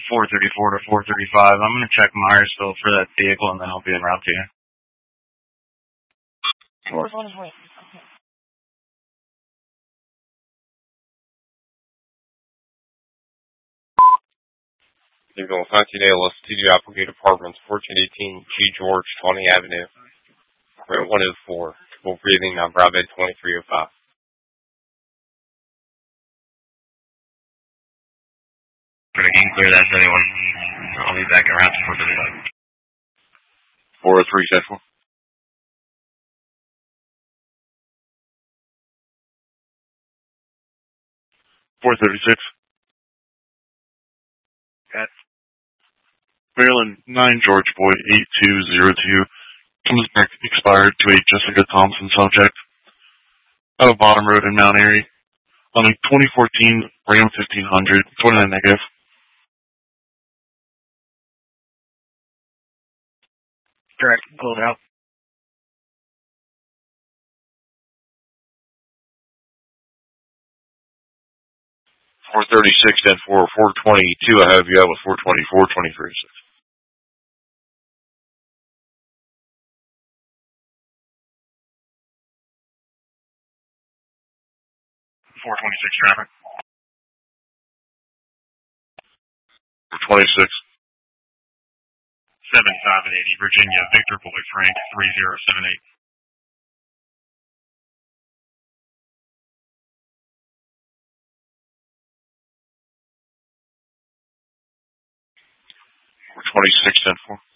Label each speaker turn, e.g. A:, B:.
A: 434 to 435. I'm going to check Myersville for that vehicle, and then I'll be en route to you.
B: 424.
C: Vehicle 19ALS TG Applegate Apartments, 1418 G. George, 20 Avenue. Route 104. Triple breathing, now Bravo 2305.
A: I can clear that to anyone. I'll be back around to 435.
C: 403 Central.
D: 436.
A: Got
D: Maryland 9 George Boy 8202. Comes back expired to a Jessica Thompson subject. Out of Bottom Road in Mount Airy. On a 2014 Ram 1500. 29 negative.
A: Correct. Close out.
C: 436, then 422. I have you out with 424, 23.
A: 426 traffic.
C: 426.
A: 7580 Virginia, Victor Boy Frank 3078.
C: 426, then 4.